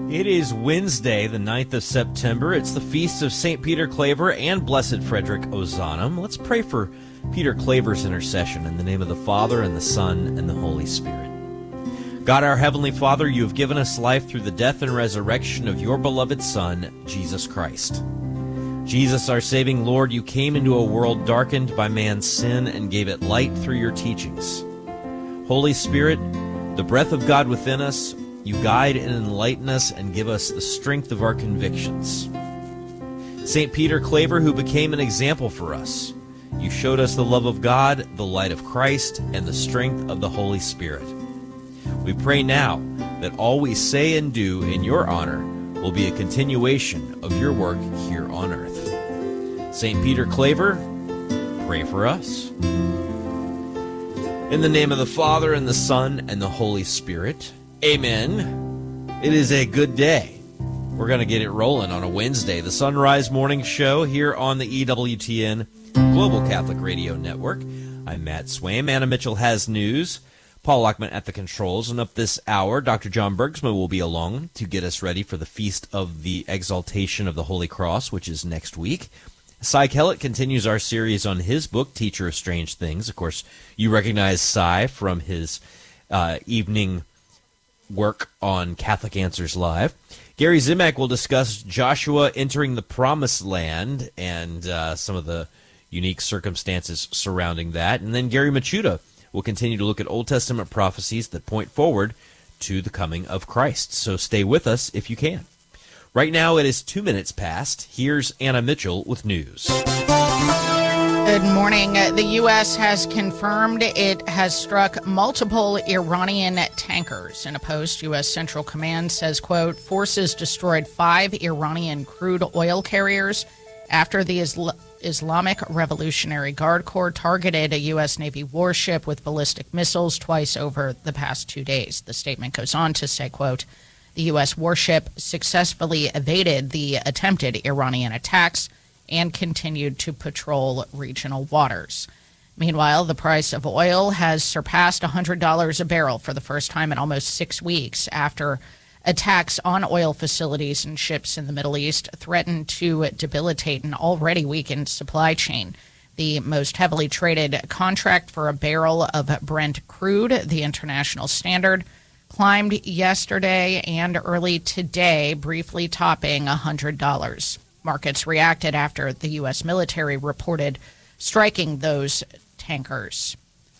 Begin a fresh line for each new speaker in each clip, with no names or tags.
It is Wednesday, the 9th of September. It's the feast of St. Peter Claver and Blessed Frederick Ozanam. Let's pray for Peter Claver's intercession in the name of the Father, and the Son, and the Holy Spirit. God, our Heavenly Father, you have given us life through the death and resurrection of your beloved Son, Jesus Christ. Jesus, our saving Lord, you came into a world darkened by man's sin and gave it light through your teachings. Holy Spirit, the breath of God within us, you guide and enlighten us and give us the strength of our convictions. St. Peter Claver, who became an example for us, you showed us the love of God, the light of Christ, and the strength of the Holy Spirit. We pray now that all we say and do in your honor will be a continuation of your work here on earth. St. Peter Claver, pray for us. In the name of the Father, and the Son, and the Holy Spirit, amen. It is a good day. We're going to get it rolling on a Wednesday. The Sunrise Morning Show here on the EWTN Global Catholic Radio Network. I'm Matt Swaim. Anna Mitchell has news. Paul Lockman at the controls. And up this hour, Dr. John Bergsma will be along to get us ready for the Feast of the Exaltation of the Holy Cross, which is next week. Cy Kellett continues our series on his book, Teacher of Strange Things. Of course, you recognize Cy from his evening work on Catholic Answers Live. Gary Zimak will discuss Joshua entering the Promised Land and some of the unique circumstances surrounding that. And then Gary Machuda will continue to look at Old Testament prophecies that point forward to the coming of Christ. So stay with us if you can. Right now it is 2 minutes past. Here's Anna Mitchell with news.
Good morning. The U.S. has confirmed it has struck multiple Iranian tankers. In a post, U.S. Central Command says, quote, forces destroyed 5 Iranian crude oil carriers after the Islamic Revolutionary Guard Corps targeted a U.S. Navy warship with ballistic missiles twice over the past 2 days. The statement goes on to say, quote, the U.S. warship successfully evaded the attempted Iranian attacks and continued to patrol regional waters. Meanwhile, the price of oil has surpassed $100 a barrel for the first time in almost 6 weeks after attacks on oil facilities and ships in the Middle East threatened to debilitate an already weakened supply chain. The most heavily traded contract for a barrel of Brent crude, the international standard, climbed yesterday and early today, briefly topping $100. Markets reacted after the U.S. military reported striking those tankers.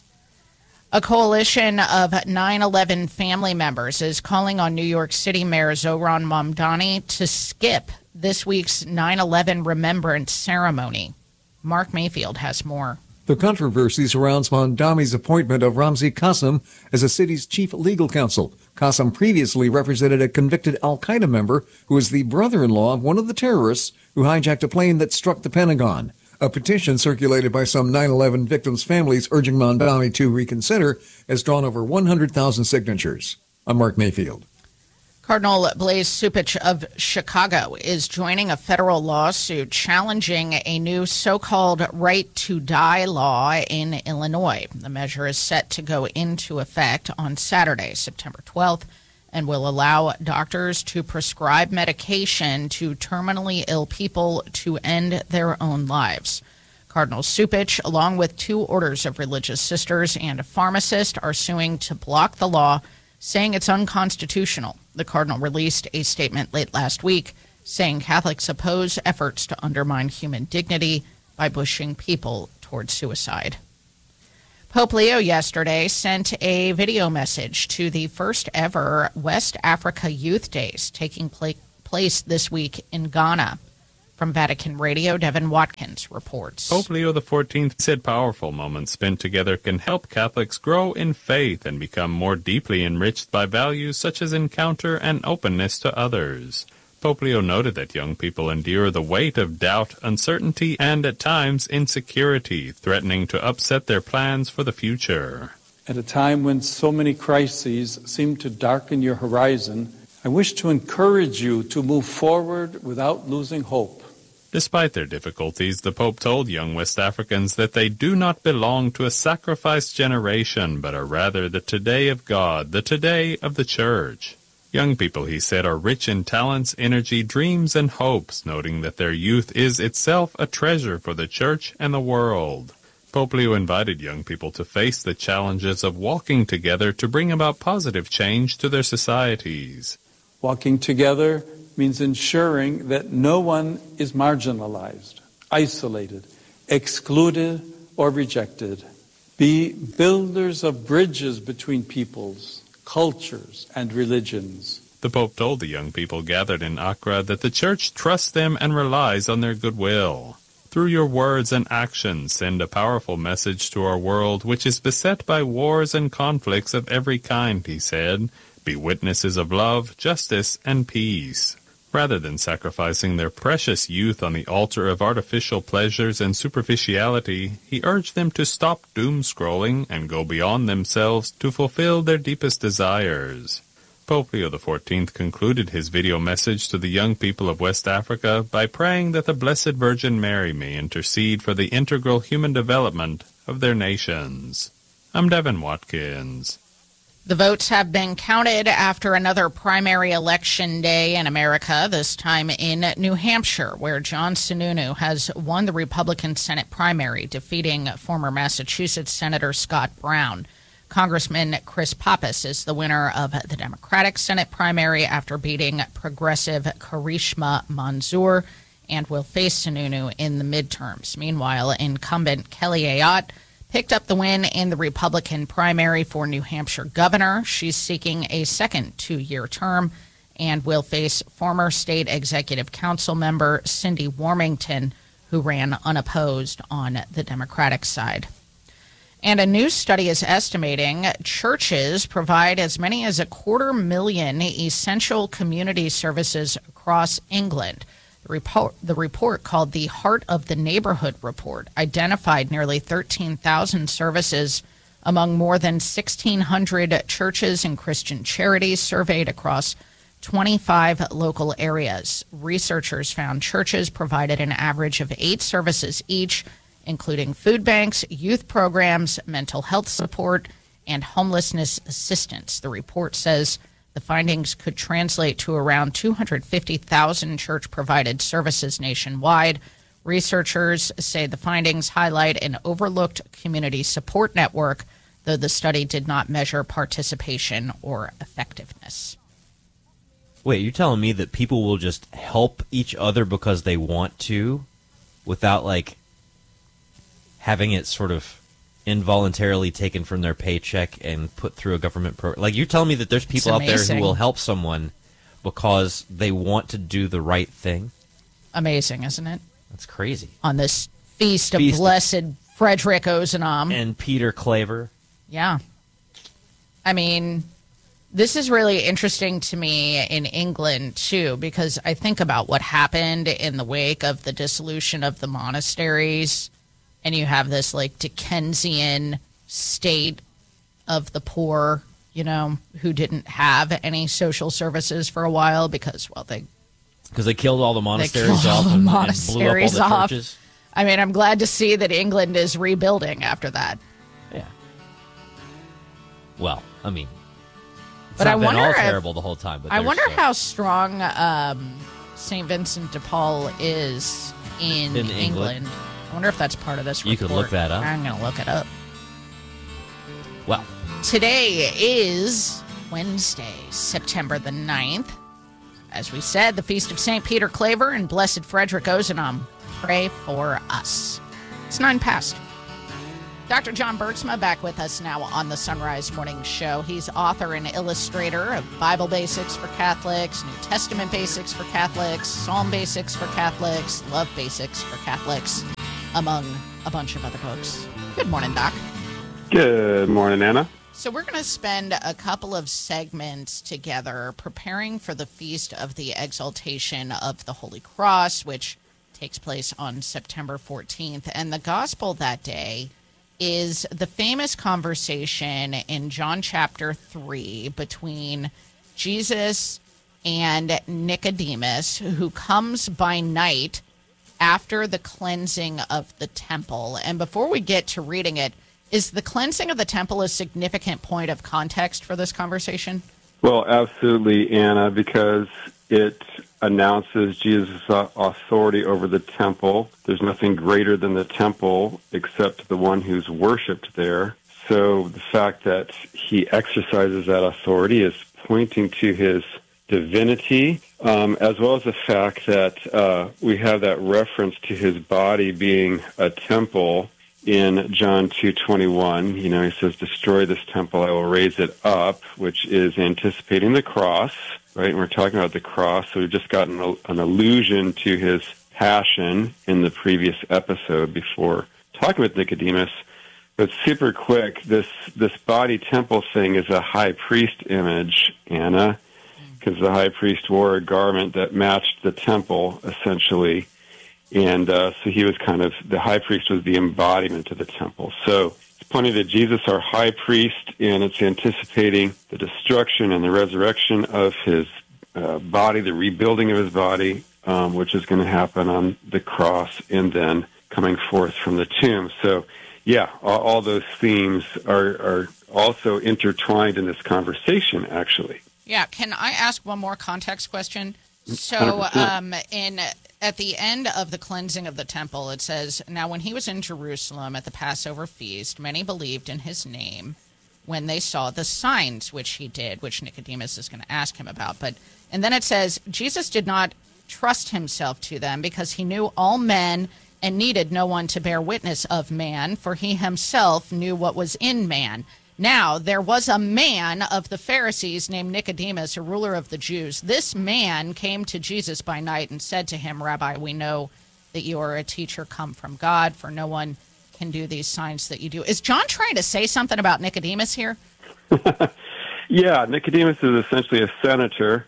A coalition of 9/11 family members is calling on New York City Mayor Zohran Mamdani to skip this week's 9/11 remembrance ceremony. Mark Mayfield has more.
The controversy surrounds Mamdani's appointment of Ramzi Qasim as the city's chief legal counsel. Qasim previously represented a convicted al-Qaeda member who is the brother-in-law of one of the terrorists who hijacked a plane that struck the Pentagon. A petition circulated by some 9/11 victims' families urging Mamdani to reconsider has drawn over 100,000 signatures. I'm Mark Mayfield.
Cardinal Blaise Cupich of Chicago is joining a federal lawsuit challenging a new so-called right to die law in Illinois. The measure is set to go into effect on Saturday, September 12th, and will allow doctors to prescribe medication to terminally ill people to end their own lives. Cardinal Cupich, along with 2 orders of religious sisters and a pharmacist, are suing to block the law, saying it's unconstitutional. The cardinal released a statement late last week saying Catholics oppose efforts to undermine human dignity by pushing people toward suicide. Pope Leo yesterday sent a video message to the first ever West Africa Youth Days taking place this week in Ghana. From Vatican Radio, Devin Watkins reports.
Pope Leo XIV said powerful moments spent together can help Catholics grow in faith and become more deeply enriched by values such as encounter and openness to others. Pope Leo noted that young people endure the weight of doubt, uncertainty, and at times insecurity, threatening to upset their plans for the future.
At a time when so many crises seem to darken your horizon, I wish to encourage you to move forward without losing hope.
Despite their difficulties, the Pope told young West Africans that they do not belong to a sacrificed generation, but are rather the today of God, the today of the Church. Young people, he said, are rich in talents, energy, dreams, and hopes, noting that their youth is itself a treasure for the church and the world. Pope Leo invited young people to face the challenges of walking together to bring about positive change to their societies.
Walking together means ensuring that no one is marginalized, isolated, excluded, or rejected. Be builders of bridges between peoples, cultures, and religions.
The Pope told the young people gathered in Accra that the Church trusts them and relies on their goodwill. Through your words and actions, send a powerful message to our world, which is beset by wars and conflicts of every kind, he said. Be witnesses of love, justice, and peace. Rather than sacrificing their precious youth on the altar of artificial pleasures and superficiality, he urged them to stop doom-scrolling and go beyond themselves to fulfill their deepest desires. Pope Leo XIV concluded his video message to the young people of West Africa by praying that the Blessed Virgin Mary may intercede for the integral human development of their nations. I'm Devin Watkins.
The votes have been counted after another primary election day in America, this time in New Hampshire, where John Sununu has won the Republican Senate primary, defeating former Massachusetts Senator Scott Brown. Congressman Chris Pappas is the winner of the Democratic Senate primary after beating progressive Karishma Manzoor and will face Sununu in the midterms. Meanwhile, incumbent Kelly Ayotte picked up the win in the Republican primary for New Hampshire governor. She's seeking a second 2-year term and will face former state executive council member Cindy Warmington, who ran unopposed on the Democratic side. And a new study is estimating churches provide as many as 250,000 essential community services across England. The report, called the Heart of the Neighborhood Report, identified nearly 13,000 services among more than 1,600 churches and Christian charities surveyed across 25 local areas. Researchers found churches provided an average of 8 services each, including food banks, youth programs, mental health support, and homelessness assistance. The report says the findings could translate to around 250,000 church-provided services nationwide. Researchers say the findings highlight an overlooked community support network, though the study did not measure participation or effectiveness.
Wait, you're telling me that people will just help each other because they want to without, like, having it sort of involuntarily taken from their paycheck and put through a government program? Like, you're telling me that there's people out there who will help someone because they want to do the right thing?
Amazing, isn't it?
That's crazy.
On this feast of Blessed Frederick Ozanam.
And Peter Claver.
Yeah. I mean, this is really interesting to me in England, too, because I think about what happened in the wake of the dissolution of the monasteries. And you have this, like, Dickensian state of the poor, you know, who didn't have any social services for a while because, well, they
killed all the monasteries off and blew up all the churches.
I mean, I'm glad to see that England is rebuilding after that.
Yeah. Well, I mean, it's
but
not
I
been
wonder
all terrible the whole time. But
I wonder how strong St. Vincent de Paul is in England. I wonder if that's part of this report.
You could look that up.
I'm going to look it up.
Well,
today is Wednesday, September the 9th. As we said, the Feast of St. Peter Claver and Blessed Frederick Ozanam. Pray for us. It's 9 past. Dr. John Bergsma back with us now on the Sunrise Morning Show. He's author and illustrator of Bible Basics for Catholics, New Testament Basics for Catholics, Psalm Basics for Catholics, Love Basics for Catholics, among a bunch of other books. Good morning, Doc.
Good morning, Anna.
So we're going to spend a couple of segments together preparing for the Feast of the Exaltation of the Holy Cross, which takes place on September 14th. And the gospel that day is the famous conversation in John chapter 3 between Jesus and Nicodemus, who comes by night after the cleansing of the temple. And before we get to reading it, is the cleansing of the temple a significant point of context for this conversation?
Well, absolutely, Anna, because it announces Jesus' authority over the temple. There's nothing greater than the temple except the one who's worshipped there. So the fact that he exercises that authority is pointing to his divinity, as well as the fact that we have that reference to his body being a temple in John 2:21. You know, he says, "Destroy this temple, I will raise it up," which is anticipating the cross, right? And we're talking about the cross, so we've just gotten an allusion to his passion in the previous episode before talking with Nicodemus. But super quick, this body temple thing is a high priest image, Anna, because the high priest wore a garment that matched the temple, essentially. And so he was the high priest was the embodiment of the temple. So it's pointing to Jesus, our high priest, and it's anticipating the destruction and the resurrection of his body, the rebuilding of his body, which is going to happen on the cross and then coming forth from the tomb. So, yeah, all those themes are also intertwined in this conversation, actually.
Yeah, can I ask one more context question? So at the end of the cleansing of the temple, it says, "Now when he was in Jerusalem at the Passover feast, many believed in his name when they saw the signs which he did," which Nicodemus is going to ask him about. And then it says, "Jesus did not trust himself to them because he knew all men and needed no one to bear witness of man, for he himself knew what was in man. Now, there was a man of the Pharisees named Nicodemus, a ruler of the Jews. This man came to Jesus by night and said to him, 'Rabbi, we know that you are a teacher come from God, for no one can do these signs that you do.'" Is John trying to say something about Nicodemus here?
Yeah, Nicodemus is essentially a senator.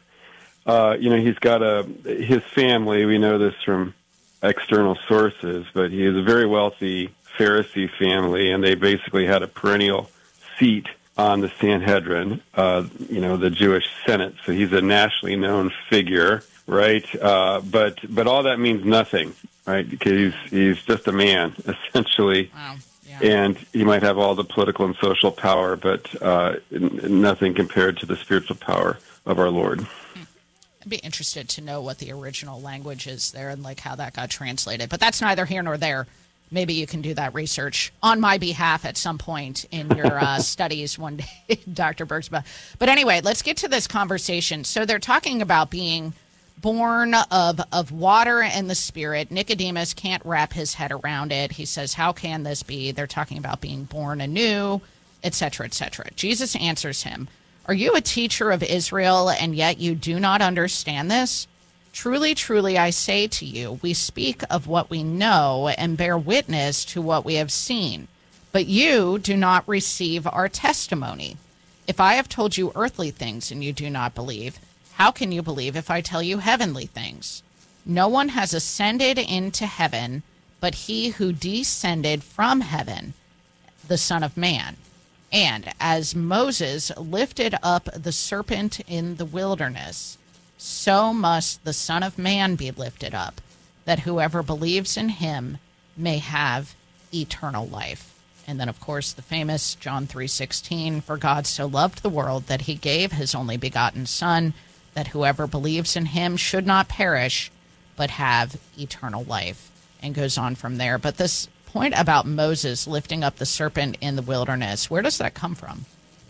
He's got his family. We know this from external sources, but he is a very wealthy Pharisee family, and they basically had a perennial seat on the Sanhedrin, the Jewish Senate. So he's a nationally known figure, right? But all that means nothing, right? Because he's just a man, essentially.
Wow. Yeah.
And he might have all the political and social power, but nothing compared to the spiritual power of our Lord.
I'd be interested to know what the original language is there and how that got translated. But that's neither here nor there. Maybe you can do that research on my behalf at some point in your studies one day, Dr. Bergsma. But anyway, let's get to this conversation. So they're talking about being born of water and the Spirit. Nicodemus can't wrap his head around it. He says, "How can this be?" They're talking about being born anew, etc., etc. Jesus answers him, "Are you a teacher of Israel, and yet you do not understand this? Truly, truly, I say to you, we speak of what we know and bear witness to what we have seen, but you do not receive our testimony. If I have told you earthly things and you do not believe, how can you believe if I tell you heavenly things? No one has ascended into heaven but he who descended from heaven, the Son of Man. And as Moses lifted up the serpent in the wilderness, so must the Son of Man be lifted up, that whoever believes in him may have eternal life." And then, of course, the famous John 3:16, "For God so loved the world that he gave his only begotten Son, that whoever believes in him should not perish, but have eternal life," and goes on from there. But this point about Moses lifting up the serpent in the wilderness, where does that come from?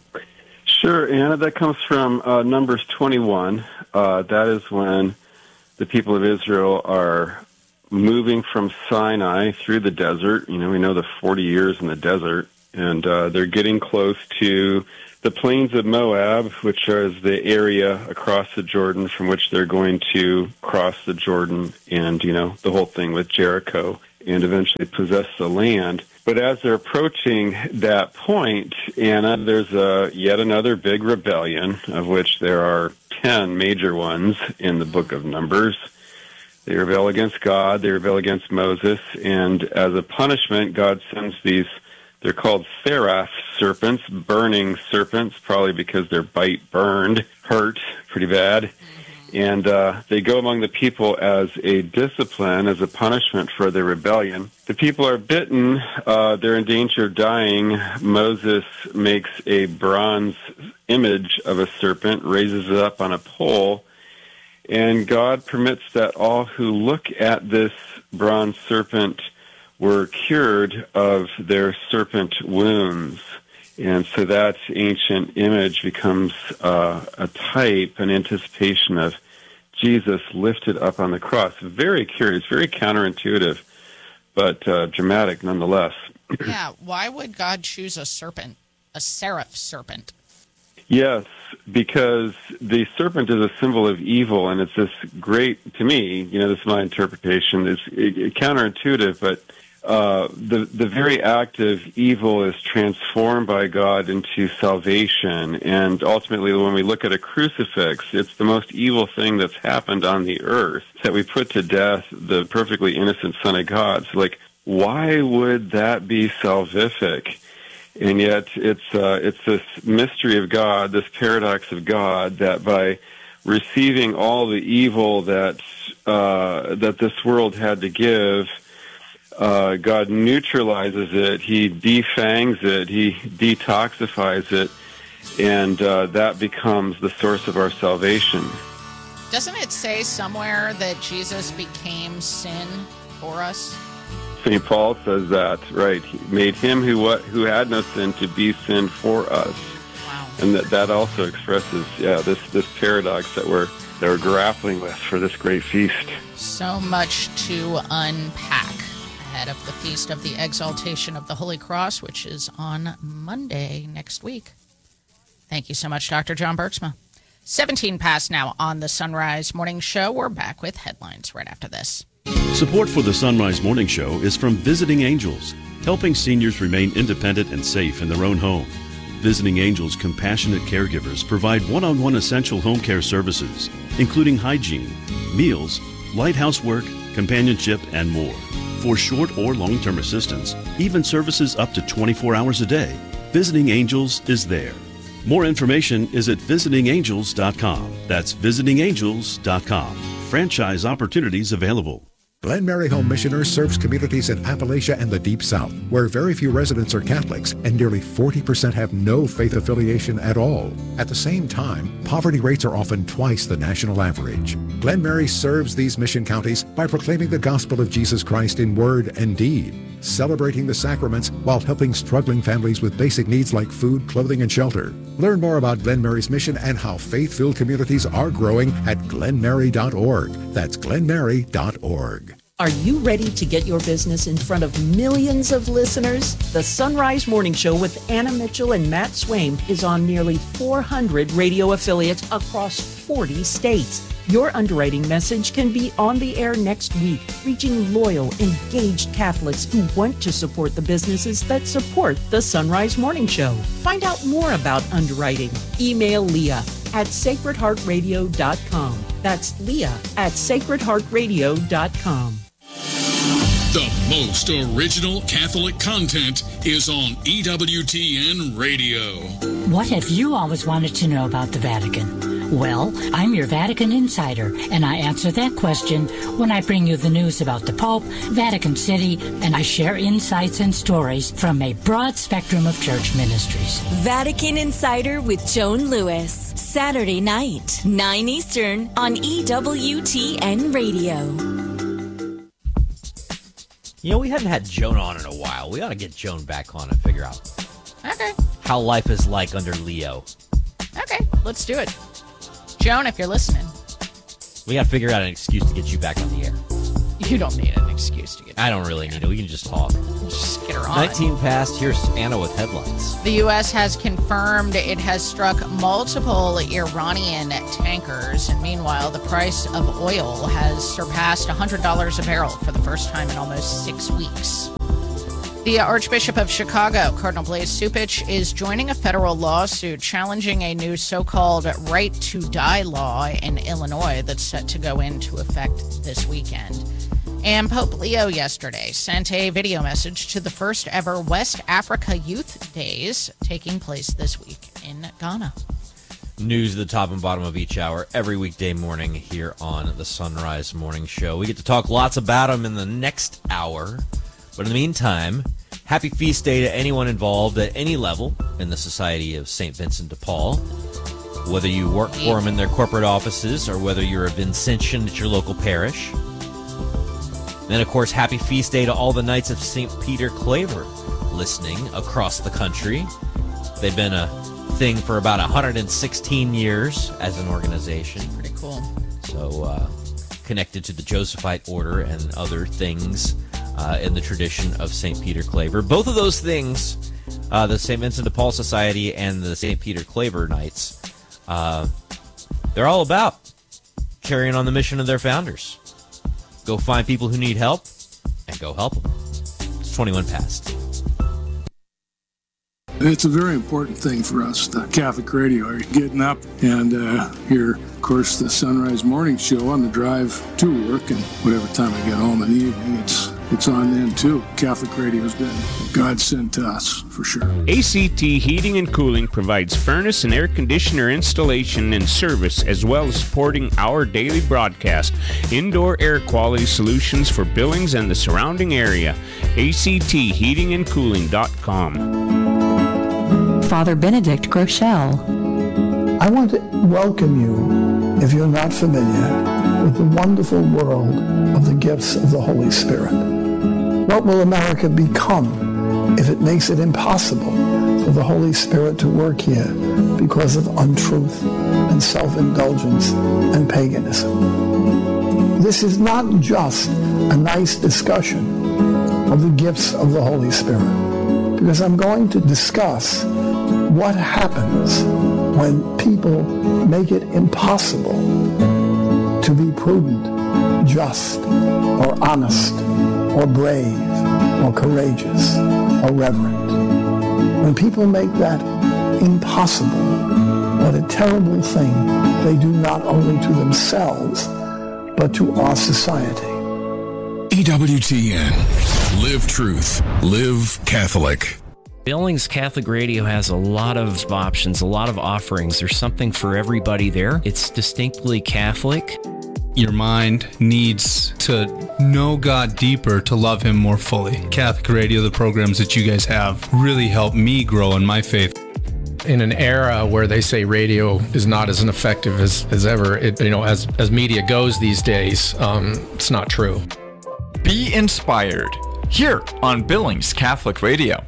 Sure, Anna, that comes from Numbers 21. That is when the people of Israel are moving from Sinai through the desert. We know the 40 years in the desert, and they're getting close to the plains of Moab, which is the area across the Jordan from which they're going to cross the Jordan and, the whole thing with Jericho and eventually possess the land. But as they're approaching that point, Anna, there's yet another big rebellion, of which there are 10 major ones in the book of Numbers. They rebel against God, they rebel against Moses, and as a punishment, God sends these, they're called seraph serpents, burning serpents, probably because their bite hurt pretty bad. And they go among the people as a discipline, as a punishment for their rebellion. The people are bitten. They're in danger of dying. Moses makes a bronze image of a serpent, raises it up on a pole, and God permits that all who look at this bronze serpent were cured of their serpent wounds. And so that ancient image becomes a type, an anticipation of Jesus lifted up on the cross. Very curious, very counterintuitive, but dramatic nonetheless.
Yeah, why would God choose a serpent, a seraph serpent?
Yes, because the serpent is a symbol of evil, and it's this great, to me, this is my interpretation, it's counterintuitive, but the very act of evil is transformed by God into salvation. And ultimately, when we look at a crucifix, it's the most evil thing that's happened on the earth, that we put to death the perfectly innocent Son of God. So, why would that be salvific? And yet it's this mystery of God, this paradox of God, that by receiving all the evil that this world had to give, God neutralizes it, he defangs it, he detoxifies it, and that becomes the source of our salvation.
Doesn't it say somewhere that Jesus became sin for us?
St. Paul says that, right? He made him who had no sin to be sin for us.
Wow.
And that also expresses, this paradox that we're grappling with for this great feast.
So much to unpack ahead of the Feast of the Exaltation of the Holy Cross, which is on Monday next week. Thank you so much, Dr. John Bergsma. 17 past now on the Sunrise Morning Show. We're back with headlines right after this.
Support for the Sunrise Morning Show is from Visiting Angels, helping seniors remain independent and safe in their own home. Visiting Angels compassionate caregivers provide one-on-one essential home care services, including hygiene, meals, light housework, companionship, and more. For short or long-term assistance, even services up to 24 hours a day, Visiting Angels is there. More information is at visitingangels.com. That's visitingangels.com. Franchise opportunities available.
Glen Mary Home Missioners serves communities in Appalachia and the Deep South, where very few residents are Catholics and nearly 40% have no faith affiliation at all. At the same time, poverty rates are often twice the national average. Glen Mary serves these mission counties by proclaiming the gospel of Jesus Christ in word and deed, celebrating the sacraments while helping struggling families with basic needs like food, clothing, and shelter. Learn more about Glen Mary's mission and how faith-filled communities are growing at glenmary.org. That's glenmary.org.
Are you ready to get your business in front of millions of listeners? The Sunrise Morning Show with Anna Mitchell and Matt Swaim is on nearly 400 radio affiliates across 40 states. Your underwriting message can be on the air next week, reaching loyal, engaged Catholics who want to support the businesses that support the Sunrise Morning Show. Find out more about underwriting. Email Leah at sacredheartradio.com. That's Leah at sacredheartradio.com.
The most original Catholic content is on EWTN Radio.
What have you always wanted to know about the Vatican? Well, I'm your Vatican insider, and I answer that question when I bring you the news about the Pope, Vatican City, and I share insights and stories from a broad spectrum of church ministries.
Vatican Insider with Joan Lewis, Saturday night, 9 Eastern on EWTN Radio.
We haven't had Joan on in a while. We ought to get Joan back on and figure out
Okay.
how life is like under Leo.
Okay, let's do it. Joan, if you're listening.
We got to figure out an excuse to get you back on the air.
You don't need an excuse to get
I don't really need it. We can just talk.
Just get her on.
19 past. Here's Anna with headlines.
The U.S. has confirmed it has struck multiple Iranian tankers. And meanwhile, the price of oil has surpassed $100 a barrel for the first time in almost 6 weeks. The Archbishop of Chicago, Cardinal Blaise Cupich, is joining a federal lawsuit challenging a new so-called right to die law in Illinois that's set to go into effect this weekend. And Pope Leo yesterday sent a video message to the first ever West Africa Youth Days taking place this week in Ghana.
news at the top and bottom of each hour every weekday morning here on the Sunrise Morning Show. We get to talk lots about them in the next hour. But in the meantime, happy feast day to anyone involved at any level in the Society of St. Vincent de Paul. Whether you work for them in their corporate offices or whether you're a Vincentian at your local parish. Then, of course, happy feast day to all the Knights of St. Peter Claver listening across the country. They've been a thing for about 116 years as an organization.
Pretty cool.
So, connected to the Josephite order and other things in the tradition of St. Peter Claver. Both of those things, the St. Vincent de Paul Society and the St. Peter Claver Knights, they're all about carrying on the mission of their founders. Go find people who need help and go help them. It's 21 past.
It's a very important thing for us, the Catholic radio. Are you getting up and hear, of course, the Sunrise Morning Show on the drive to work, and whatever time I get home in the evening, it's on then too. Catholic radio's been a godsend to us, for sure.
ACT Heating and Cooling provides furnace and air conditioner installation and service, as well as supporting our daily broadcast. Indoor air quality solutions for Billings and the surrounding area. ACTheatingandcooling.com.
Father Benedict Groeschel.
I want to welcome you, if you're not familiar, with the wonderful world of the gifts of the Holy Spirit. What will America become if it makes it impossible for the Holy Spirit to work here because of untruth and self-indulgence and paganism? This is not just a nice discussion of the gifts of the Holy Spirit, because I'm going to discuss what happens when people make it impossible to be prudent, just, or honest, or brave, or courageous, or reverent. When people make that impossible, what a terrible thing they do not only to themselves, but to our society.
EWTN. Live truth. Live Catholic.
Billings Catholic Radio has a lot of options, a lot of offerings. There's something for everybody there. It's distinctly Catholic.
Your mind needs to know God deeper to love Him more fully. Catholic Radio, the programs that you guys have, really help me grow in my faith.
In an era where they say radio is not as effective as ever, as media goes these days, it's not true.
Be inspired here on Billings Catholic Radio.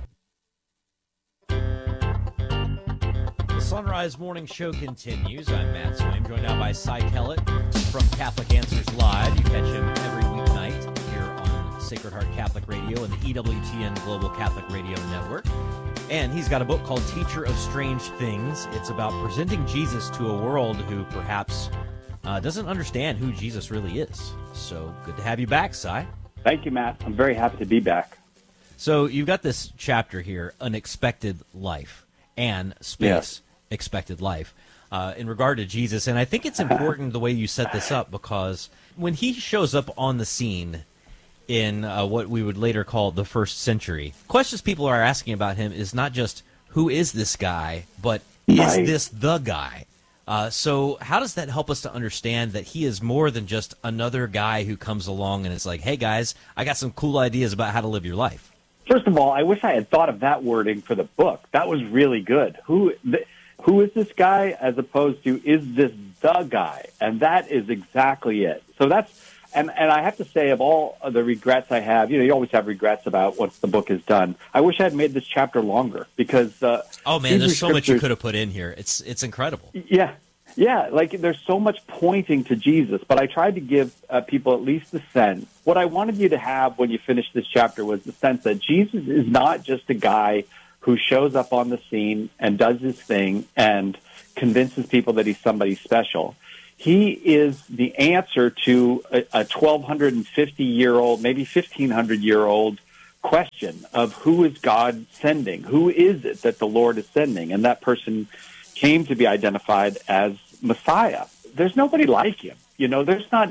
Sunrise Morning Show continues. I'm Matt Swaim, joined now by Cy Kellett from Catholic Answers Live. You catch him every weeknight here on Sacred Heart Catholic Radio and the EWTN Global Catholic Radio Network. And he's got a book called Teacher of Strange Things. It's about presenting Jesus to a world who perhaps doesn't understand who Jesus really is. So good to have you back, Cy.
Thank you, Matt. I'm very happy to be back.
So you've got this chapter here, Unexpected Life and Space.
Yes.
Expected life in regard to Jesus. And I think it's important the way you set this up, because when he shows up on the scene in what we would later call the first century, questions people are asking about him is not just who is this guy, but is this the guy? So how does that help us to understand that he is more than just another guy who comes along and is like, hey guys, I got some cool ideas about how to live your life?
First of all, I wish I had thought of that wording for the book. That was really good. Who is this guy, as opposed to, is this the guy? And that is exactly it. So that's, and I have to say, of all of the regrets I have, you always have regrets about what the book has done. I wish I had made this chapter longer, because
oh man, there's so much you could have put in here. It's incredible.
Yeah, like there's so much pointing to Jesus, but I tried to give people at least the sense. What I wanted you to have when you finished this chapter was the sense that Jesus is not just a guy who shows up on the scene and does his thing and convinces people that he's somebody special. He is the answer to a 1,250-year-old, maybe 1,500-year-old question of who is God sending? Who is it that the Lord is sending? And that person came to be identified as Messiah. There's nobody like him. There's not.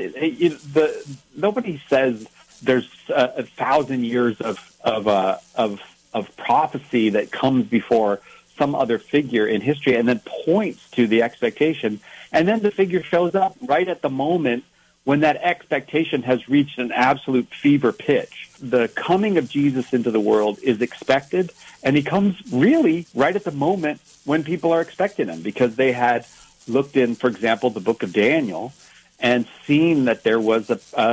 Nobody says there's 1,000 years of prophecy that comes before some other figure in history and then points to the expectation. And then the figure shows up right at the moment when that expectation has reached an absolute fever pitch. The coming of Jesus into the world is expected, and he comes really right at the moment when people are expecting him, because they had looked in, for example, the book of Daniel and seen that there was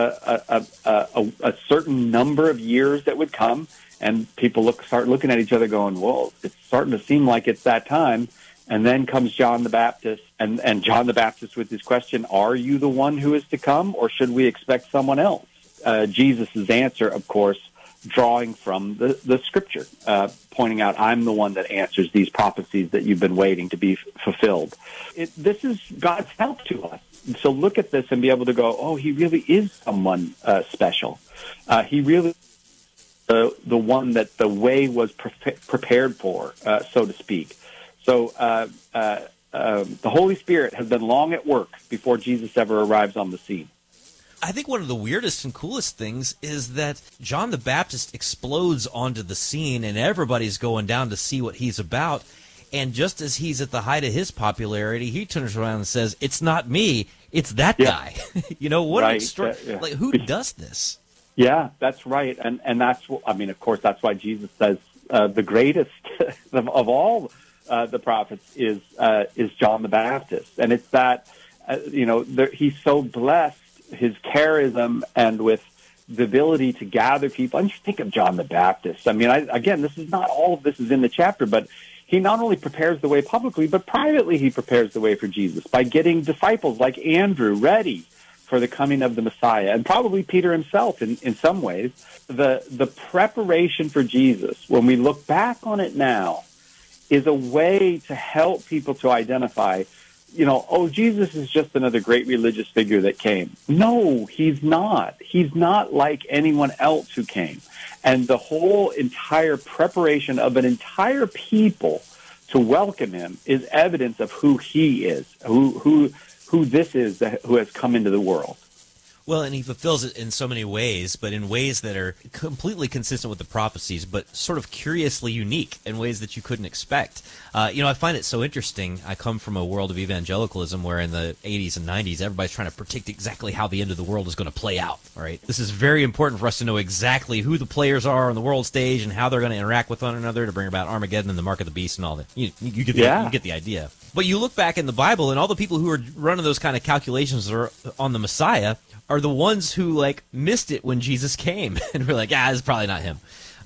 a certain number of years that would come, and people start looking at each other going, well, it's starting to seem like it's that time. And then comes John the Baptist, and John the Baptist with his question, are you the one who is to come, or should we expect someone else? Jesus' answer, of course, drawing from the Scripture, pointing out, I'm the one that answers these prophecies that you've been waiting to be fulfilled. This is God's help to us. So look at this and be able to go, oh, he really is someone special. He really is the one that the way was prepared for, so to speak. So the Holy Spirit has been long at work before Jesus ever arrives on the scene.
I think one of the weirdest and coolest things is that John the Baptist explodes onto the scene, and everybody's going down to see what he's about. And just as he's at the height of his popularity, he turns around and says, it's not me, it's that guy. What an extraordinary, like, who does this?
Yeah, that's right. And that's, of course, that's why Jesus says the greatest of all the prophets is John the Baptist. And it's that, he's so blessed, his charism and with the ability to gather people. And you think of John the Baptist. Again, this is not all of this is in the chapter, but he not only prepares the way publicly, but privately he prepares the way for Jesus by getting disciples like Andrew ready for the coming of the Messiah, and probably Peter himself in some ways. The preparation for Jesus, when we look back on it now, is a way to help people to identify, Jesus is just another great religious figure that came. No, he's not. He's not like anyone else who came. And the whole entire preparation of an entire people to welcome him is evidence of who he is, who this is who has come into the world.
Well, and he fulfills it in so many ways, but in ways that are completely consistent with the prophecies, but sort of curiously unique in ways that you couldn't expect. I find it so interesting. I come from a world of evangelicalism where in the 80s and 90s, everybody's trying to predict exactly how the end of the world is going to play out. All right, this is very important for us to know exactly who the players are on the world stage and how they're going to interact with one another to bring about Armageddon and the mark of the beast and all that. You get the idea. But you look back in the Bible, and all the people who are running those kind of calculations on the Messiah are the ones who missed it when Jesus came, and we're like, it's probably not him.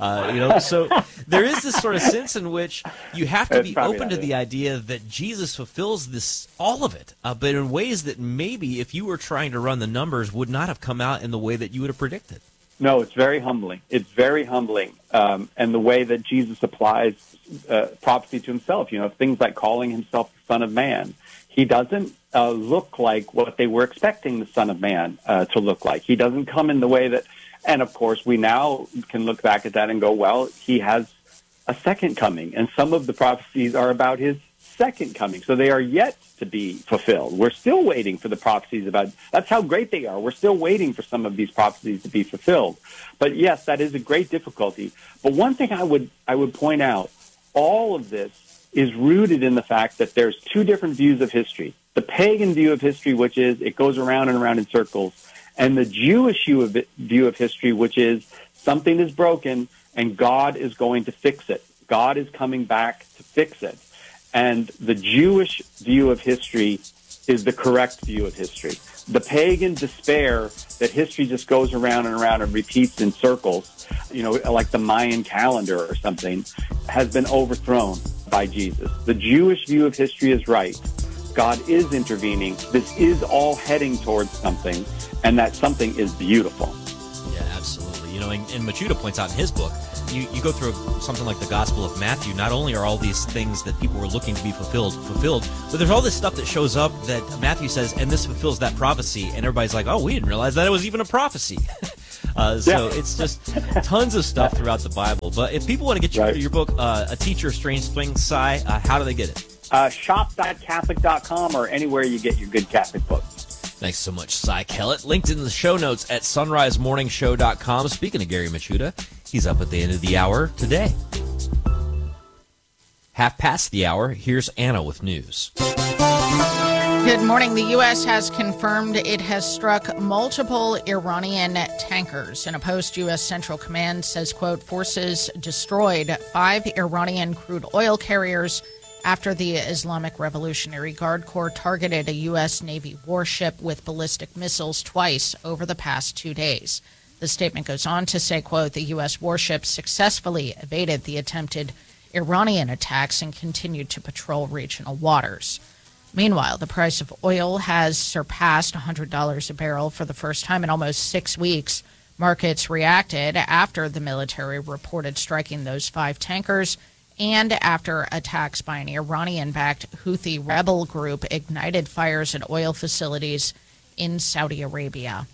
So there is this sort of sense in which you have to be open to the idea that Jesus fulfills all of it, but in ways that maybe if you were trying to run the numbers would not have come out in the way that you would have predicted.
No, it's very humbling. It's very humbling. And the way that Jesus applies prophecy to himself, things like calling himself the Son of Man. He doesn't look like what they were expecting the Son of Man to look like. He doesn't come in the way that, and of course we now can look back at that and go, well, he has a second coming, and some of the prophecies are about his second coming, so they are yet to be fulfilled. We're still waiting for the prophecies about, that's how great they are. We're still waiting for some of these prophecies to be fulfilled. But yes, that is a great difficulty. But one thing I would point out, all of this is rooted in the fact that there's two different views of history. The pagan view of history, which is it goes around and around in circles, and the Jewish view of history, which is something is broken and God is going to fix it. God is coming back to fix it. And the Jewish view of history is the correct view of history. The pagan despair that history just goes around and around and repeats in circles, like the Mayan calendar or something, has been overthrown by Jesus. The Jewish view of history is right. God is intervening. This is all heading towards something, and that something is beautiful.
Yeah, absolutely. And Machuda points out in his book, you go through something like the Gospel of Matthew, not only are all these things that people were looking to be fulfilled, but there's all this stuff that shows up that Matthew says, and this fulfills that prophecy, and everybody's like, oh, we didn't realize that it was even a prophecy. So it's just tons of stuff throughout the Bible. But if people want to get your book, A Teacher of Strange Things, Cy, how do they get it?
Shop.Catholic.com or anywhere you get your good Catholic books.
Thanks so much, Cy Kellett. Linked in the show notes at sunrisemorningshow.com. Speaking of Gary Machuda, he's up at the end of the hour today. Half past the hour, here's Anna with news.
Good morning. The U.S. has confirmed it has struck multiple Iranian tankers. And a post U.S. Central Command says, quote, forces destroyed 5 Iranian crude oil carriers after the Islamic Revolutionary Guard Corps targeted a U.S. Navy warship with ballistic missiles twice over the past 2 days. The statement goes on to say, quote, the U.S. warship successfully evaded the attempted Iranian attacks and continued to patrol regional waters. Meanwhile, the price of oil has surpassed $100 a barrel for the first time in almost 6 weeks. Markets reacted after the military reported striking those 5 tankers and after attacks by an Iranian-backed Houthi rebel group ignited fires at oil facilities in Saudi Arabia.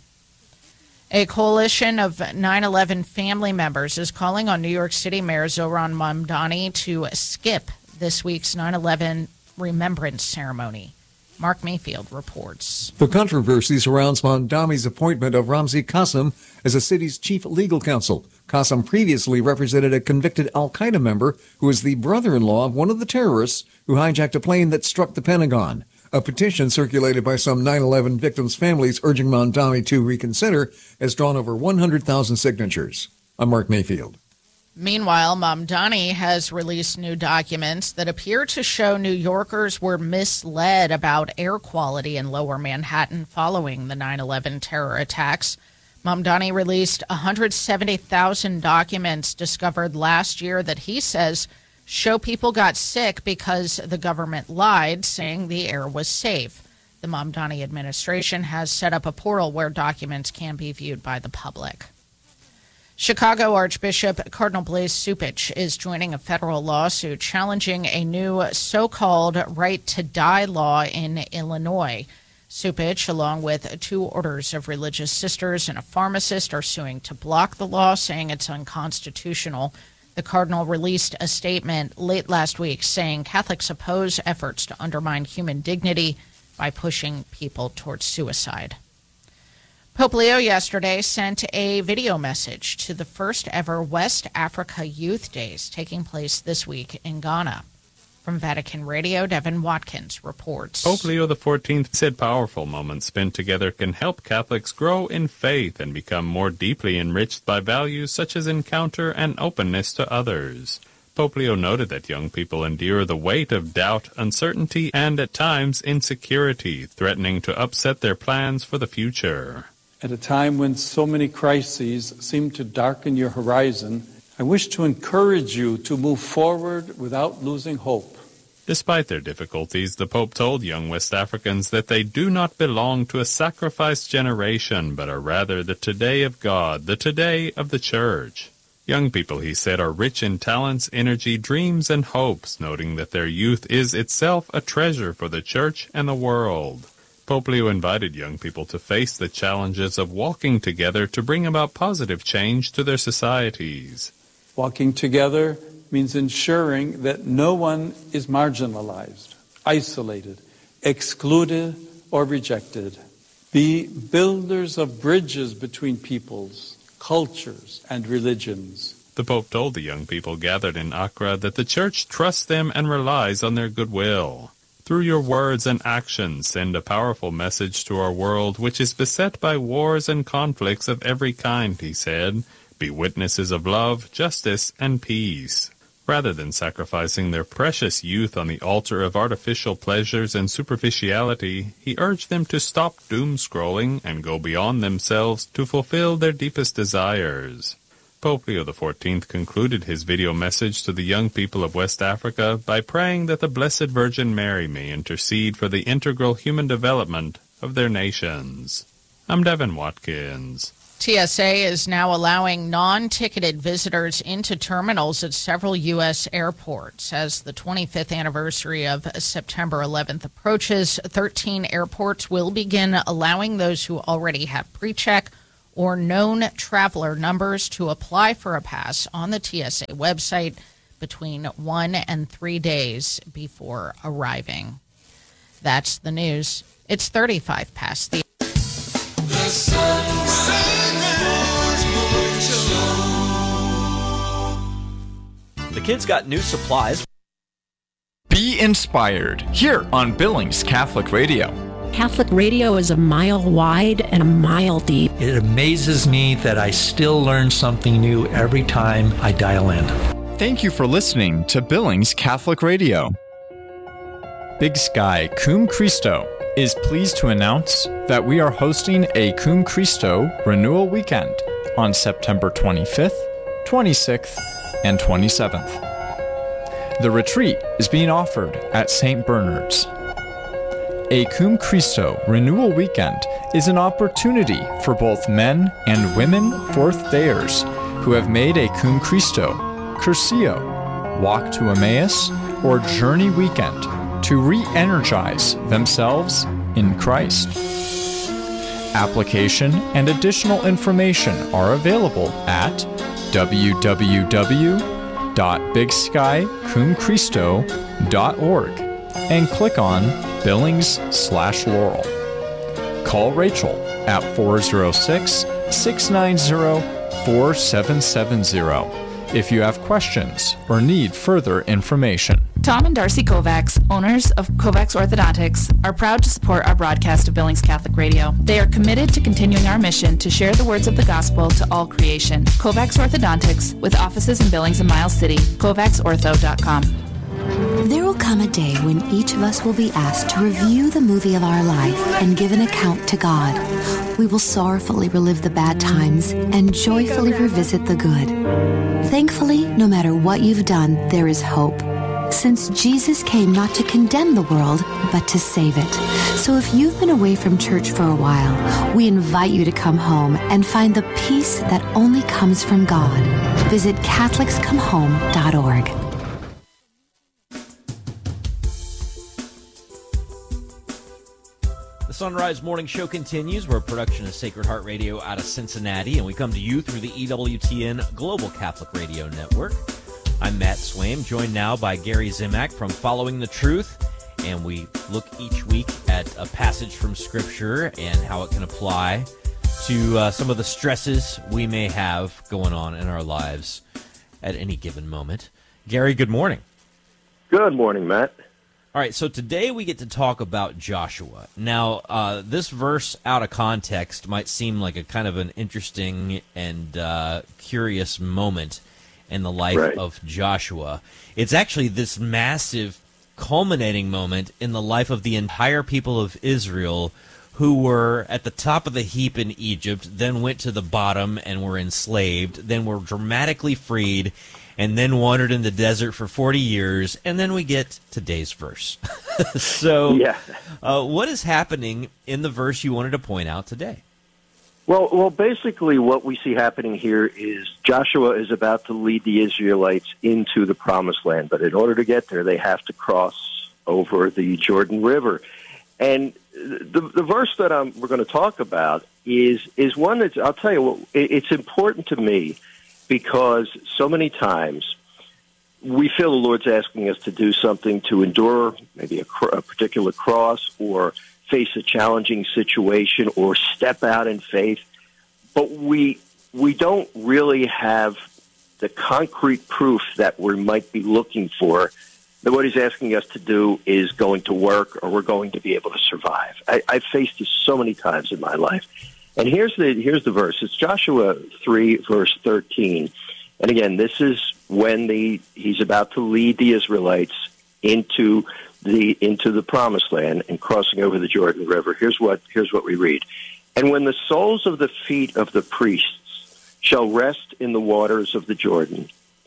A coalition of 9/11 family members is calling on New York City Mayor Zohran Mamdani to skip this week's 9/11 remembrance ceremony. Mark Mayfield reports.
The controversy surrounds Mamdani's appointment of Ramzi Qassem as the city's chief legal counsel. Qassem previously represented a convicted al-Qaeda member who is the brother-in-law of one of the terrorists who hijacked a plane that struck the Pentagon. A petition circulated by some 9/11 victims' families urging Mamdani to reconsider has drawn over 100,000 signatures. I'm Mark Mayfield.
Meanwhile, Mamdani has released new documents that appear to show New Yorkers were misled about air quality in Lower Manhattan following the 9/11 terror attacks. Mamdani released 170,000 documents discovered last year that he says show people got sick because the government lied, saying the air was safe. The Mamdani administration has set up a portal where documents can be viewed by the public. Chicago Archbishop Cardinal Blaise Cupich is joining a federal lawsuit challenging a new so-called right to die law in Illinois. Cupich, along with 2 orders of religious sisters and a pharmacist, are suing to block the law, saying it's unconstitutional. The cardinal released a statement late last week saying Catholics oppose efforts to undermine human dignity by pushing people towards suicide. Pope Leo yesterday sent a video message to the first ever West Africa Youth Days taking place this week in Ghana. From Vatican Radio, Devin Watkins reports.
Pope Leo XIV said powerful moments spent together can help Catholics grow in faith and become more deeply enriched by values such as encounter and openness to others. Pope Leo noted that young people endure the weight of doubt, uncertainty, and at times insecurity, threatening to upset their plans for the future.
At a time when so many crises seem to darken your horizon, I wish to encourage you to move forward without losing hope.
Despite their difficulties, the Pope told young West Africans that they do not belong to a sacrificed generation, but are rather the today of God, the today of the Church. Young people, he said, are rich in talents, energy, dreams, and hopes, noting that their youth is itself a treasure for the Church and the world. Pope Leo invited young people to face the challenges of walking together to bring about positive change to their societies.
Walking together means ensuring that no one is marginalized, isolated, excluded, or rejected. Be builders of bridges between peoples, cultures, and religions.
The Pope told the young people gathered in Accra that the Church trusts them and relies on their goodwill. Through your words and actions, send a powerful message to our world, which is beset by wars and conflicts of every kind, he said. Be witnesses of love, justice, and peace. Rather than sacrificing their precious youth on the altar of artificial pleasures and superficiality, he urged them to stop doom-scrolling and go beyond themselves to fulfill their deepest desires. Pope Leo XIV concluded his video message to the young people of West Africa by praying that the Blessed Virgin Mary may intercede for the integral human development of their nations. I'm Devin Watkins.
TSA is now allowing non-ticketed visitors into terminals at several U.S. airports. As the 25th anniversary of September 11th approaches, 13 airports will begin allowing those who already have pre-check or known traveler numbers to apply for a pass on the TSA website between 1 and 3 days before arriving. That's the news. It's 35 past the...
The kids got new supplies.
inspired here on Billings Catholic Radio.
Catholic radio is a mile wide and a mile deep.
It amazes me that I still learn something new every time I dial in.
Thank you for listening to Billings Catholic Radio. Big Sky Cum Christo is pleased to announce that we are hosting a Cum Christo Renewal Weekend on September 25th, 26th, and 27th. The retreat is being offered at St. Bernard's. A Cum Christo Renewal Weekend is an opportunity for both men and women fourth-dayers who have made a Cum Christo, Curcio, Walk to Emmaus, or Journey Weekend to re-energize themselves in Christ. Application and additional information are available at www.bigskycumchristo.org and click on Billings/Laurel. Call Rachel at 406-690-4770 if you have questions or need further information.
Tom and Darcy Kovacs, owners of Kovacs Orthodontics, are proud to support our broadcast of Billings Catholic Radio. They are committed to continuing our mission to share the words of the gospel to all creation. Kovacs Orthodontics, with offices in Billings and Miles City, kovacsortho.com.
There will come a day when each of us will be asked to review the movie of our life and give an account to God. We will sorrowfully relive the bad times and joyfully revisit the good. Thankfully, no matter what you've done, there is hope, since Jesus came not to condemn the world, but to save it. So if you've been away from church for a while, we invite you to come home and find the peace that only comes from God. Visit CatholicsComeHome.org.
The Sunrise Morning Show continues. We're a production of Sacred Heart Radio out of Cincinnati, and we come to you through the EWTN Global Catholic Radio Network. I'm Matt Swaim, joined now by Gary Zimak from Following the Truth, and we look each week at a passage from Scripture and how it can apply to some of the stresses we may have going on in our lives at any given moment. Gary, good morning.
Good morning, Matt.
All right, so today we get to talk about Joshua. Now, this verse out of context might seem like a kind of an interesting and curious moment in the life of Joshua. It's actually this massive culminating moment in the life of the entire people of Israel, who were at the top of the heap in Egypt, then went to the bottom and were enslaved, then were dramatically freed, and then wandered in the desert for 40 years, and then we get today's verse. So, what is happening in the verse you wanted to point out today?
Well, basically what we see happening here is Joshua is about to lead the Israelites into the Promised Land, but in order to get there, they have to cross over the Jordan River. And the verse that we're going to talk about is one that's, I'll tell you what, it's important to me, because so many times we feel the Lord's asking us to do something, to endure maybe a particular cross or face a challenging situation or step out in faith, but we don't really have the concrete proof that we might be looking for that what he's asking us to do is going to work or we're going to be able to survive. I've faced this so many times in my life. And here's the verse. It's Joshua 3, verse 13. And again, this is when he's about to lead the Israelites into the Promised Land and crossing over the Jordan River. Here's what we read. And when the soles of the feet of the priests shall rest in the waters of the Jordan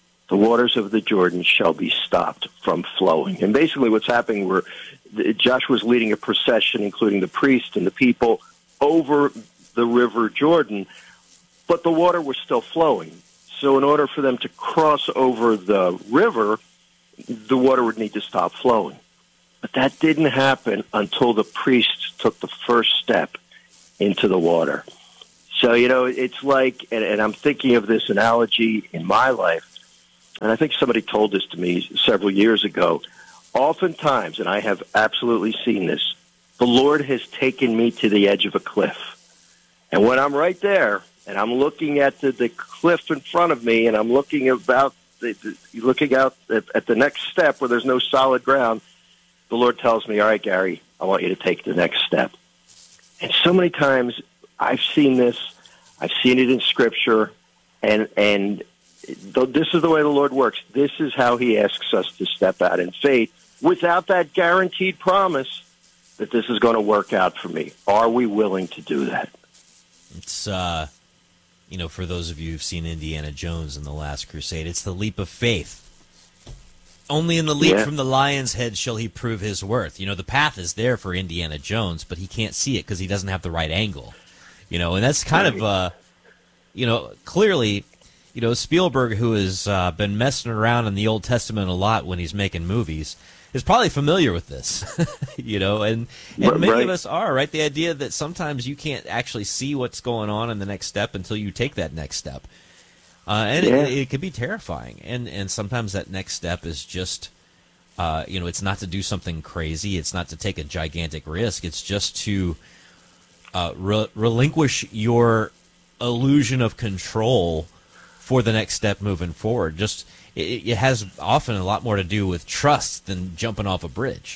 shall be stopped from flowing. And basically what's happening, Joshua's leading a procession, including the priests and the people, over the river Jordan, but the water was still flowing. So in order for them to cross over the river, the water would need to stop flowing. But that didn't happen until the priests took the first step into the water. So, it's like, and I'm thinking of this analogy in my life, and I think somebody told this to me several years ago. Oftentimes, and I have absolutely seen this, the Lord has taken me to the edge of a cliff. And when I'm right there, and I'm looking at the cliff in front of me, and I'm looking out at the next step where there's no solid ground, the Lord tells me, all right, Gary, I want you to take the next step. And so many times I've seen this, I've seen it in Scripture, and this is the way the Lord works. This is how he asks us to step out in faith without that guaranteed promise that this is going to work out for me. Are we willing to do that?
It's, for those of you who've seen Indiana Jones in The Last Crusade, it's the leap of faith. Only in the leap from the lion's head shall he prove his worth. The path is there for Indiana Jones, but he can't see it because he doesn't have the right angle. And that's kind of, clearly, Spielberg, who has been messing around in the Old Testament a lot when he's making movies, is probably familiar with this, and many of us are, right? The idea that sometimes you can't actually see what's going on in the next step until you take that next step. It can be terrifying, and sometimes that next step is just, it's not to do something crazy, it's not to take a gigantic risk, it's just to relinquish your illusion of control for the next step moving forward. Just it has often a lot more to do with trust than jumping off a bridge.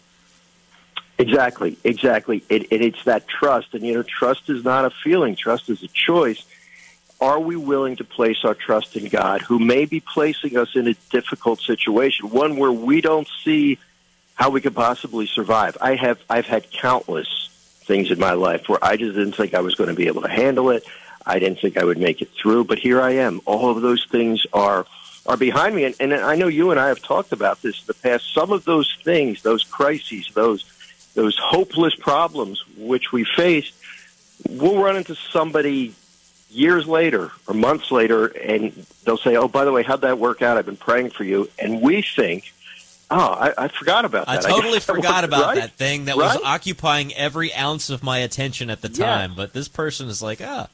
Exactly. It's that trust, and trust is not a feeling, trust is a choice. Are we willing to place our trust in God, who may be placing us in a difficult situation, one where we don't see how we could possibly survive? I've had countless things in my life where I just didn't think I was going to be able to handle it. I didn't think I would make it through, but here I am. All of those things are behind me, and I know you and I have talked about this in the past. Some of those things, those crises, those hopeless problems which we faced, we'll run into somebody years later or months later, and they'll say, oh, by the way, how'd that work out? I've been praying for you. And we think, I forgot about that.
I totally forgot about that thing that was occupying every ounce of my attention at the time. But this person is like, that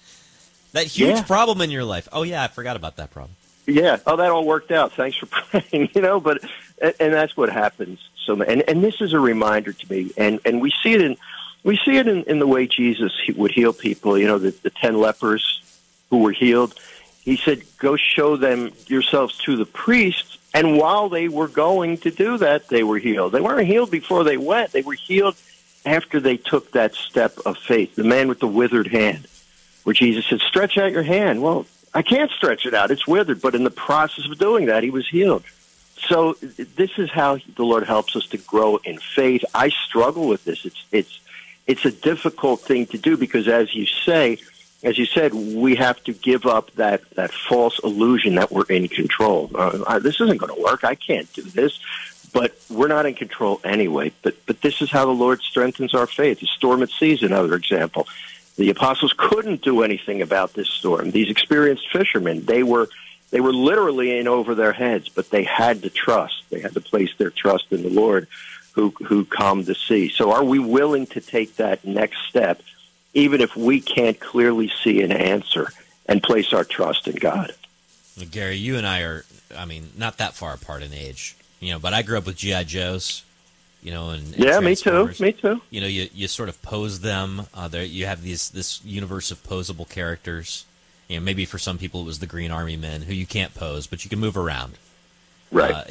huge problem in your life. Oh, yeah, I forgot about that problem.
Yeah. Oh, that all worked out. Thanks for praying, but that's what happens. So, and this is a reminder to me, and we see it in the way Jesus would heal people. The 10 lepers who were healed. He said, go show them yourselves to the priests. And while they were going to do that, they were healed. They weren't healed before they went. They were healed after they took that step of faith. The man with the withered hand, where Jesus said, stretch out your hand. Well, I can't stretch it out. It's withered. But in the process of doing that, he was healed. So this is how the Lord helps us to grow in faith. I struggle with this. It's a difficult thing to do because, as you said, we have to give up that false illusion that we're in control. This isn't going to work. I can't do this. But we're not in control anyway. But this is how the Lord strengthens our faith. The storm at sea is another example. The apostles couldn't do anything about this storm. These experienced fishermen, they were literally in over their heads, but they had to trust. They had to place their trust in the Lord who calmed the sea. So are we willing to take that next step, even if we can't clearly see an answer, and place our trust in God?
Gary, you and I are, not that far apart in age, but I grew up with G.I. Joes, and
me too.
You sort of pose them. You have this universe of posable characters. Maybe for some people it was the Green Army Men, who you can't pose, but you can move around.
Right.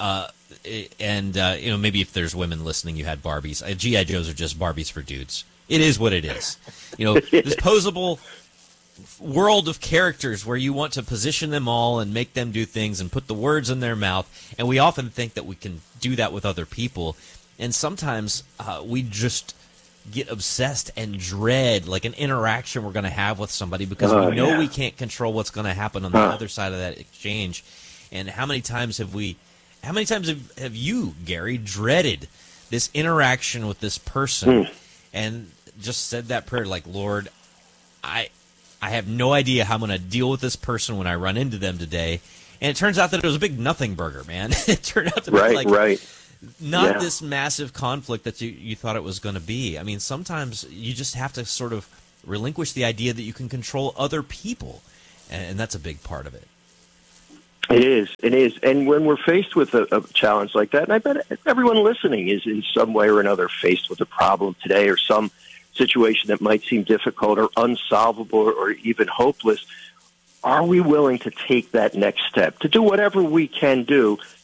Maybe if there's women listening, you had Barbies. G.I. Joes are just Barbies for dudes. It is what it is. This posable world of characters where you want to position them all and make them do things and put the words in their mouth. And we often think that we can do that with other people. And sometimes we just get obsessed and dread like an interaction we're going to have with somebody because we know we can't control what's going to happen on the other side of that exchange. And how many times have you, Gary, dreaded this interaction with this person and just said that prayer like, Lord, I have no idea how I'm going to deal with this person when I run into them today. And it turns out that it was a big nothing burger, man. It turned out to be not this massive conflict that you thought it was going to be. Sometimes you just have to sort of relinquish the idea that you can control other people, and that's a big part of it.
It is. And when we're faced with a challenge like that, and I bet everyone listening is in some way or another faced with a problem today or some situation that might seem difficult or unsolvable or even hopeless, are we willing to take that next step, to do whatever we can do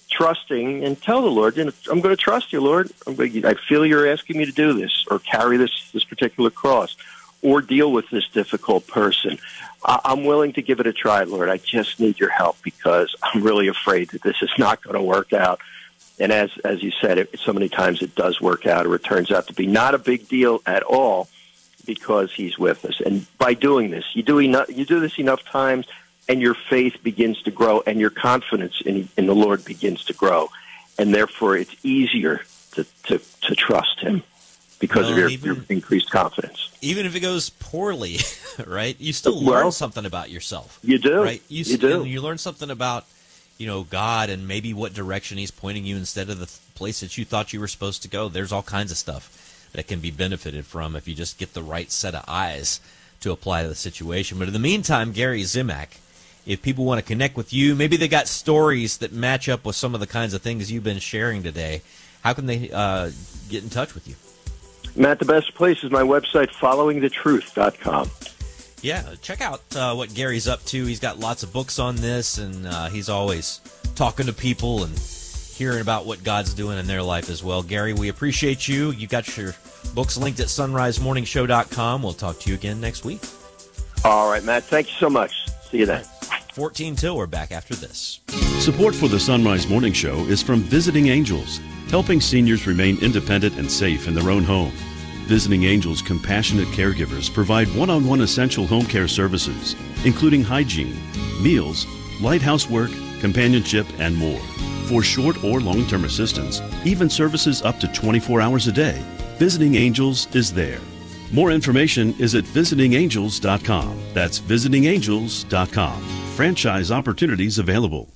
trusting and tell the Lord, I'm going to trust you, Lord. I feel you're asking me to do this, or carry this particular cross, or deal with this difficult person. I'm willing to give it a try, Lord. I just need your help because I'm really afraid that this is not going to work out. And as you said, so many times it does work out, or it turns out to be not a big deal at all because he's with us. And by doing this, you do this enough times, and your faith begins to grow, and your confidence in the Lord begins to grow. And therefore, it's easier to trust him because of your increased confidence.
Even if it goes poorly, right? You still learn something about yourself.
You do.
Right?
You do.
And you learn something about, God and maybe what direction he's pointing you instead of the place that you thought you were supposed to go. There's all kinds of stuff that can be benefited from if you just get the right set of eyes to apply to the situation. But in the meantime, Gary Zimak, if people want to connect with you, maybe they got stories that match up with some of the kinds of things you've been sharing today, how can they get in touch with you?
Matt, the best place is my website, followingthetruth.com.
Yeah, check out what Gary's up to. He's got lots of books on this, and he's always talking to people and hearing about what God's doing in their life as well. Gary, we appreciate you. You got your books linked at sunrisemorningshow.com. We'll talk to you again next week.
All right, Matt. Thank you so much. See you then.
14 till. We're back after this.
Support for the Sunrise Morning Show is from Visiting Angels, helping seniors remain independent and safe in their own home. Visiting Angels compassionate caregivers provide one-on-one essential home care services, including hygiene, meals, light housework, companionship, and more. For short or long-term assistance, even services up to 24 hours a day, Visiting Angels is there. More information is at visitingangels.com. That's visitingangels.com. Franchise opportunities available.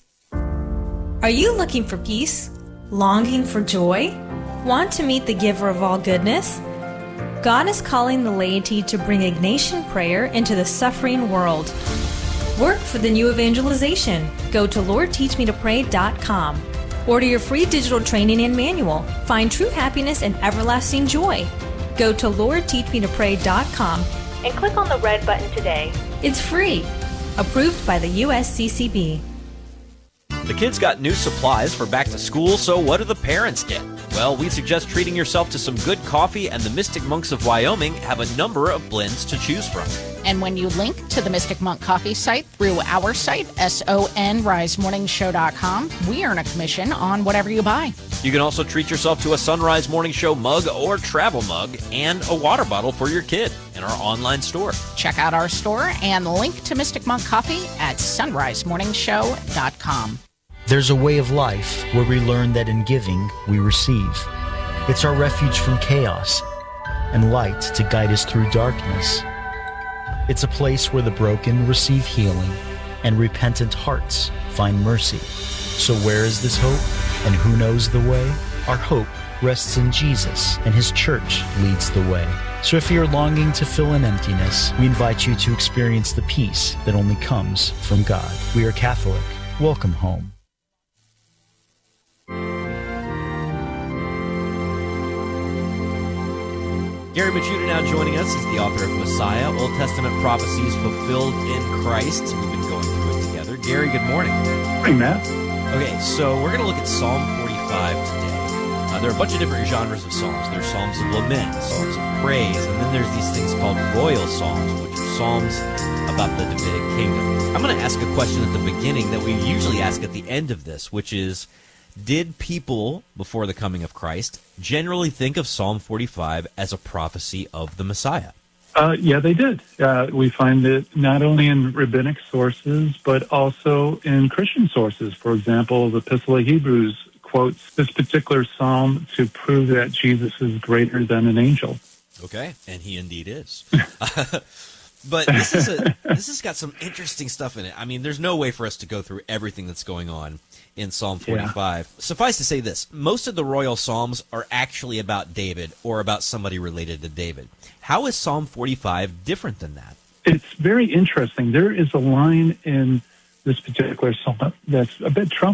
Are you looking for peace? Longing for joy? Want to meet the giver of all goodness? God is calling the laity to bring Ignatian prayer into the suffering world. Work for the new evangelization. Go to LordTeachMeToPray.com. Order your free digital training and manual. Find true happiness and everlasting joy. Go to LordTeachMeToPray.com and click on the red button today. It's free. Approved by the USCCB.
The kids got new supplies for back to school, so what do the parents get? Well, we suggest treating yourself to some good coffee, and the Mystic Monks of Wyoming have a number of blends to choose from.
And when you link to the Mystic Monk Coffee site through our site, sonrisemorningshow.com, we earn a commission on whatever you buy.
You can also treat yourself to a Sunrise Morning Show mug or travel mug and a water bottle for your kid in our online store.
Check out our store and link to Mystic Monk Coffee at sunrisemorningshow.com.
There's a way of life where we learn that in giving, we receive. It's our refuge from chaos and light to guide us through darkness. It's a place where the broken receive healing and repentant hearts find mercy. So where is this hope, and who knows the way? Our hope rests in Jesus, and His church leads the way. So if you're longing to fill an emptiness, we invite you to experience the peace that only comes from God. We are Catholic. Welcome home.
Gary Michuta now joining us. He's the author of Messiah, Old Testament Prophecies Fulfilled in Christ. We've been going through it together. Gary, good morning.
Hey, Matt.
Okay, so we're going to look at Psalm 45 today. There are a bunch of different genres of psalms. There's psalms of lament, psalms of praise, and then there's these things called royal psalms, which are psalms about the Davidic kingdom. I'm going to ask a question at the beginning that we usually ask at the end of this, which is, did people, before the coming of Christ, generally think of Psalm 45 as a prophecy of the Messiah?
Yeah, they did. We find it not only in rabbinic sources, but also in Christian sources. For example, the Epistle of Hebrews quotes this particular psalm to prove that Jesus is greater than an angel.
Okay, and he indeed is. But this has got some interesting stuff in it. I mean, there's no way for us to go through everything that's going on in Psalm 45. Yeah. Suffice to say this, most of the royal psalms are actually about David or about somebody related to David. How is Psalm 45 different than that?
It's very interesting. There is a line in this particular psalm that's a bit troubling.